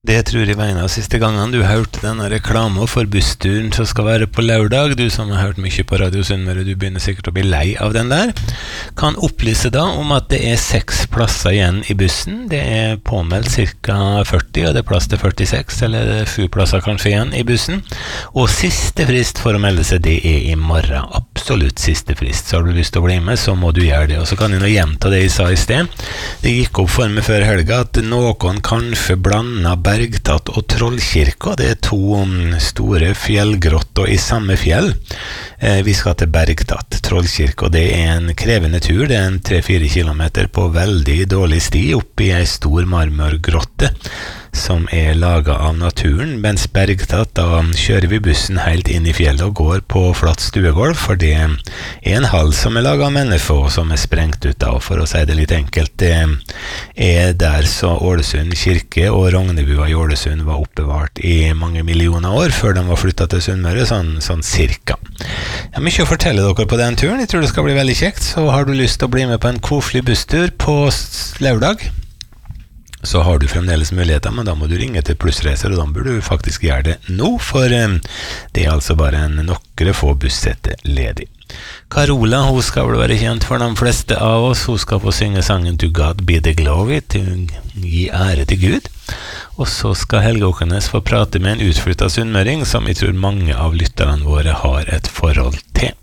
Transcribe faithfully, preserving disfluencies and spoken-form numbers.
Det tror jeg var en av siste gangene du hørte denne reklamen for bussturen som skal være på lørdag. Du som har hørt mye på Radio Sunnmøre, du begynner sikkert å bli lei av den der. Kan opplyse da om at det er seks plasser igjen i bussen. Det er påmeldt cirka førti, og det er plass til førtiseks, eller det er få plasser kanskje igjen i bussen. Og siste frist for å melde seg, det er i morgen. Absolutt siste frist. Så har du lyst til å bli med, så må du gjøre det. Og så kan jeg nå gjenta det jeg sa i sted. Det gikk opp for meg før helga at noen kanskje blander Bergtatt og Trollkirka. Det er to store fjellgrotter i samme fjell. Eh, vi skal til Bergtatt, Trollkirka. Det er en krevende tur. Det er en tre-fire kilometer på veldig dårlig sti opp i en stor marmorgrotte som er laget av naturen, mens Bergtatt, da kjører vi bussen helt inn i fjellet og går på flatt stuegolv, for det er en hall som er laget av mennesker som er sprengt ut av, for å si det litt enkelt. Det er der så Ålesund kirke og Rognebua i Ålesund var oppbevart i mange millioner år før de var flyttet til Sunnmøre, sånn, sånn cirka. Jeg har mye å fortelle dere på den turen. Jeg tror det skal bli veldig kjekt. Så har du lyst til å bli med på en koselig busstur på lørdag, så har du fremdeles muligheter, men da må du ringe til Plussreiser, og da burde du faktisk gjøre det nå, for um, det er altså bare en nokkere få bussetter ledig. Carola, hun skal vel være kjent for de fleste av oss. Hun skal få synge sangen To God Be The Glory, til gi ære til Gud. Og så skal Helge Åkernes få prate med en utflyttet sunnmøring, som jeg tror mange av lytterne våre har et forhold til.